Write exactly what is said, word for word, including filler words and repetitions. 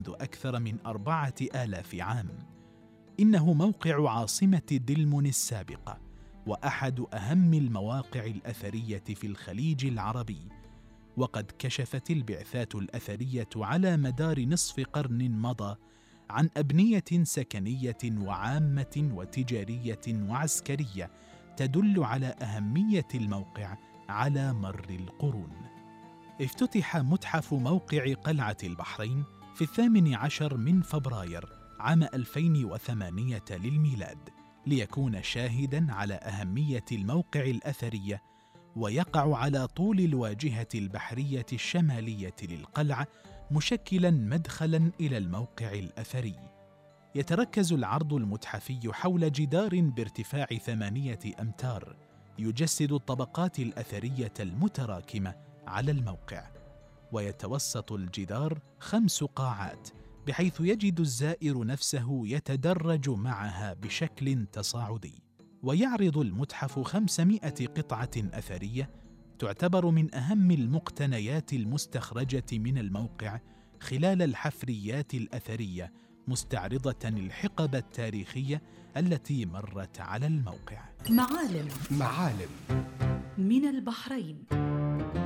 منذ أكثر من أربعة آلاف عام. إنه موقع عاصمة دلمن السابقة، وأحد أهم المواقع الأثرية في الخليج العربي، وقد كشفت البعثات الأثرية على مدار نصف قرن مضى عن أبنية سكنية وعامة وتجارية وعسكرية تدل على أهمية الموقع على مر القرون. افتتح متحف موقع قلعة البحرين في الثامن عشر من فبراير عام ألفين وثمانية للميلاد، ليكون شاهداً على أهمية الموقع الأثرية، ويقع على طول الواجهة البحرية الشمالية للقلعة، مشكلاً مدخلاً إلى الموقع الأثري. يتركز العرض المتحفي حول جدار بارتفاع ثمانية أمتار يجسد الطبقات الأثرية المتراكمة على الموقع، ويتوسط الجدار خمس قاعات بحيث يجد الزائر نفسه يتدرج معها بشكل تصاعدي. ويعرض المتحف خمسمائة قطعة أثرية تعتبر من أهم المقتنيات المستخرجة من الموقع خلال الحفريات الأثرية، مستعرضة الحقب التاريخية التي مرت على الموقع. معالم معالم من البحرين.